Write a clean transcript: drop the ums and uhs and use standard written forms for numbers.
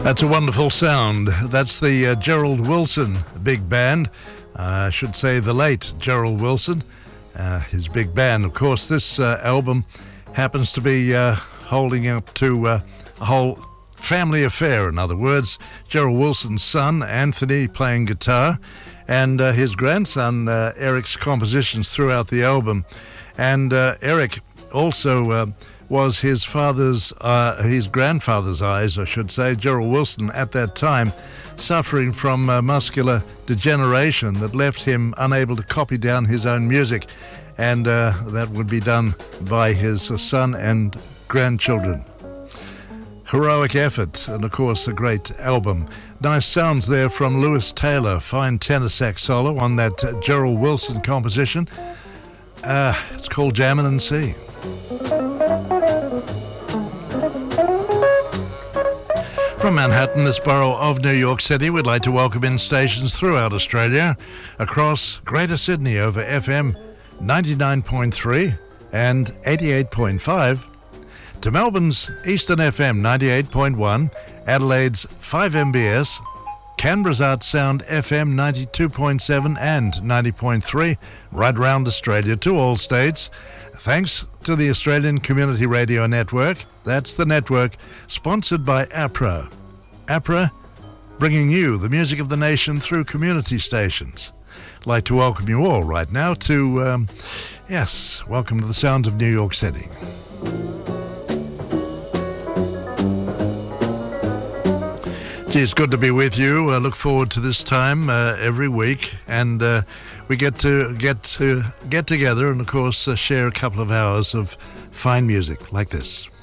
That's a wonderful sound. That's the Gerald Wilson Big Band. I should say the late Gerald Wilson, his big band. Of course, this album happens to be holding up to a whole family affair. In other words, Gerald Wilson's son, Anthony, playing guitar, and his grandson, Eric's compositions throughout the album. And Eric also was his grandfather's eyes, I should say. Gerald Wilson, at that time, suffering from muscular degeneration that left him unable to copy down his own music, and that would be done by his son and grandchildren. Heroic effort, and of course a great album. Nice sounds there from Lewis Taylor, fine tenor sax solo on that Gerald Wilson composition. It's called Jammin' and Sea. From Manhattan, this borough of New York City, we'd like to welcome in stations throughout Australia, across Greater Sydney over FM 99.3 and 88.5, to Melbourne's Eastern FM 98.1, Adelaide's 5MBS, Canberra's Art Sound FM 92.7 and 90.3, right around Australia to all states. Thanks to the Australian Community Radio Network. That's the network sponsored by APRA. APRA, bringing you the music of the nation through community stations. I'd like to welcome you all right now to, welcome to the sounds of New York City. Gee, it's good to be with you. I look forward to this time every week, and we get together and, of course, share a couple of hours of fine music like this.